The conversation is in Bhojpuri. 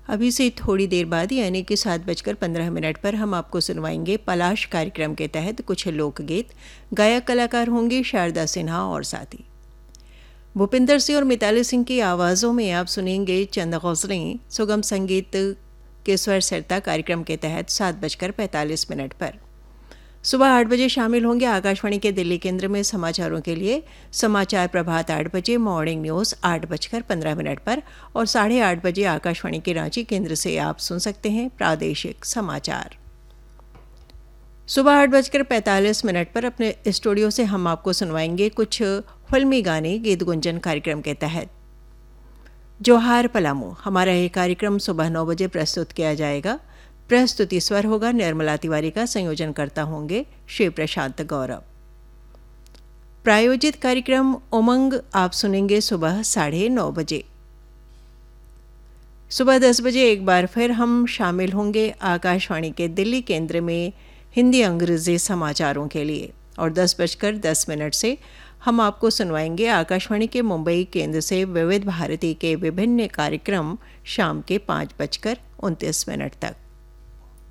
अभी से थोड़ी देर बाद यानी कि 7:15 पर हम आपको सुनवाएंगे पलाश कार्यक्रम के तहत कुछ लोकगीत। गायक कलाकार होंगे शारदा सिन्हा और साथी। भूपिंदर सिंह और मिताली सिंह की आवाज़ों में आप सुनेंगे चंद गज़लें सुगम संगीत के स्वर सरता कार्यक्रम के तहत 7:45 पर। सुबह 8 बजे शामिल होंगे आकाशवाणी के दिल्ली केंद्र में समाचारों के लिए समाचार प्रभात 8 बजे, मॉर्निंग न्यूज़ 8:15 पर और 8:30 बजे आकाशवाणी के रांची केंद्र से आप सुन सकते हैं प्रादेशिक समाचार। सुबह 8:45 पर अपने स्टूडियो से हम आपको सुनवाएंगे कुछ फिल्मी गाने गीत गुंजन कार्यक्रम के तहत। जोहार पलामू हमारा ये कार्यक्रम सुबह 9 बजे प्रस्तुत किया जाएगा। प्रस्तुति स्वर होगा निर्मला तिवारी का, संयोजनकर्ता होंगे श्री प्रशांत गौरव। प्रायोजित कार्यक्रम उमंग आप सुनेंगे सुबह 9:30 बजे। सुबह 10 बजे एक बार फिर हम शामिल होंगे आकाशवाणी के दिल्ली केंद्र में हिंदी अंग्रेजी समाचारों के लिए और 10:10 से हम आपको सुनवाएंगे आकाशवाणी के मुंबई केंद्र से विविध भारती के विभिन्न कार्यक्रम शाम के 5:29 तक।